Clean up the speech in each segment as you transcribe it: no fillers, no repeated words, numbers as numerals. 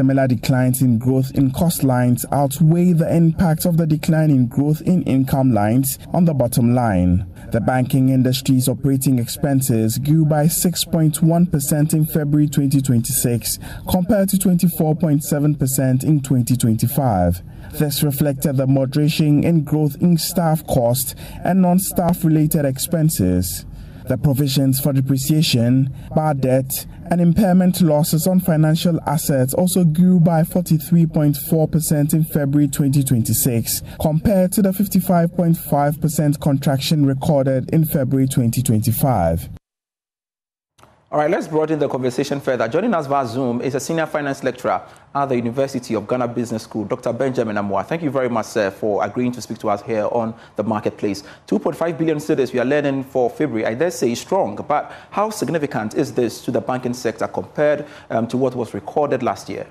similar declines in growth in cost lines outweigh the impact of the decline in growth in income lines on the bottom line. The banking industry's operating expenses grew by 6.1% in February 2026 compared to 24.7% in 2025. This reflected the moderation in growth in staff costs and non-staff related expenses. The provisions for depreciation, bad debt, and impairment losses on financial assets also grew by 43.4% in February 2026 compared to the 55.5% contraction recorded in February 2025. All right, let's broaden the conversation further. Joining us via Zoom is a senior finance lecturer at the University of Ghana Business School, Dr. Benjamin Amoah. Thank you very much, sir, for agreeing to speak to us here on the marketplace. 2.5 billion cedis we are learning for February, I dare say strong, but how significant is this to the banking sector compared to what was recorded last year?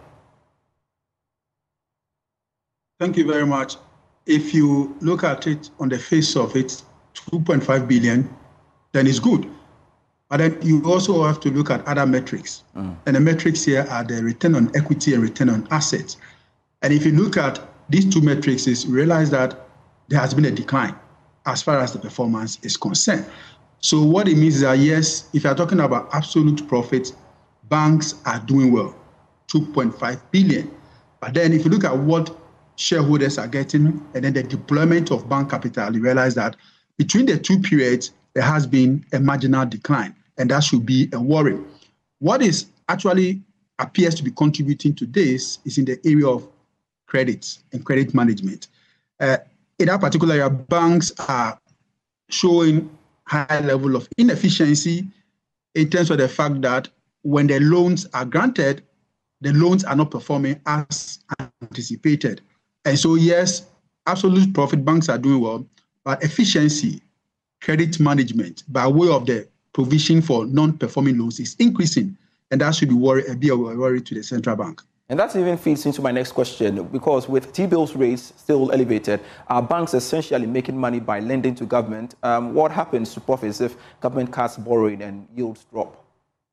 Thank you very much. If you look at it on the face of it, 2.5 billion, then it's good. But then you also have to look at other metrics. And the metrics here are the return on equity and return on assets. And if you look at these two metrics, you realize that there has been a decline as far as the performance is concerned. So what it means is that, yes, if you're talking about absolute profits, banks are doing well, 2.5 billion. But then if you look at what shareholders are getting and then the deployment of bank capital, you realize that between the two periods, there has been a marginal decline. And that should be a worry. What is actually appears to be contributing to this is in the area of credit and credit management. In that particular area, banks are showing high level of inefficiency in terms of the fact that when the loans are granted, the loans are not performing as anticipated. And so, yes, absolute profit banks are doing well, but efficiency, credit management by way of the provision for non-performing loans is increasing, and that should be a worry to the central bank. And that even feeds into my next question, because with T-bills rates still elevated, are banks essentially making money by lending to government? What happens to profits if government cuts borrowing and yields drop?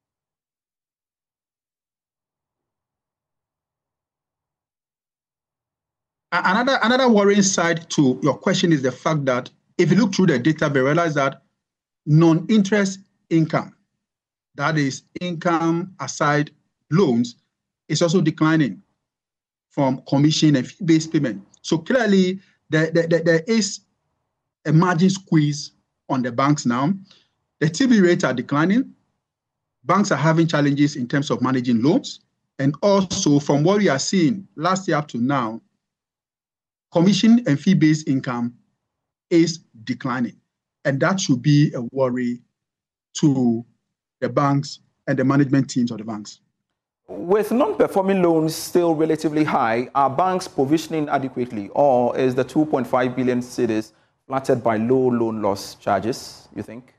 Another worrying side to your question is the fact that if you look through the data, we realize that non-interest income, that is income aside loans, is also declining from commission and fee-based payment. So clearly, there is a margin squeeze on the banks now. The TB rates are declining. Banks are having challenges in terms of managing loans. And also, from what we are seeing last year up to now, commission and fee-based income is declining. And that should be a worry to the banks and the management teams of the banks. With non-performing loans still relatively high, are banks provisioning adequately, or is the 2.5 billion cedis flattered by low loan loss charges, you think?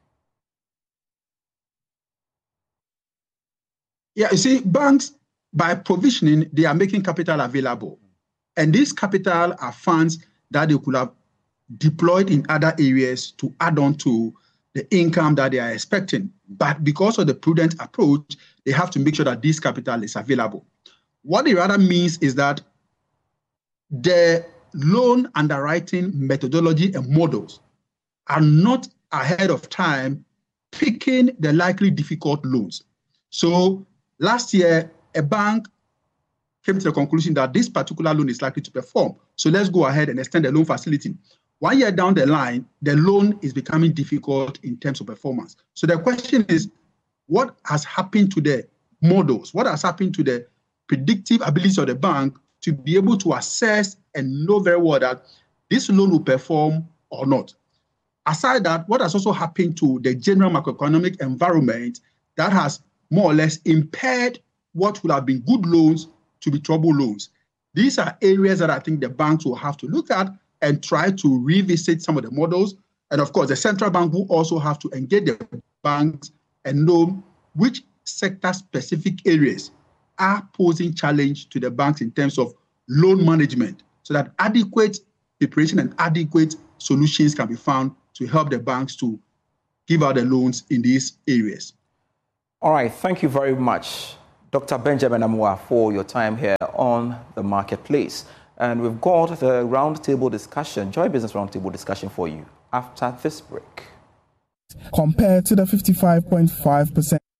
Yeah, you see, banks, by provisioning, they are making capital available. And this capital are funds that they could have deployed in other areas to add on to the income that they are expecting. But because of the prudent approach, they have to make sure that this capital is available. What it rather means is that the loan underwriting methodology and models are not ahead of time picking the likely difficult loans. So last year, a bank came to the conclusion that this particular loan is likely to perform. So let's go ahead and extend the loan facility. 1 year down the line, the loan is becoming difficult in terms of performance. So the question is, what has happened to the models? What has happened to the predictive abilities of the bank to be able to assess and know very well that this loan will perform or not? Aside that, what has also happened to the general macroeconomic environment that has more or less impaired what would have been good loans to be trouble loans? These are areas that I think the banks will have to look at and try to revisit some of the models. And of course, the central bank will also have to engage the banks and know which sector-specific areas are posing challenge to the banks in terms of loan management, so that adequate preparation and adequate solutions can be found to help the banks to give out the loans in these areas. All right, thank you very much, Dr. Benjamin Amoah, for your time here on the marketplace. And we've got the roundtable discussion, Joy Business Roundtable discussion for you after this break. Compared to the 55.5%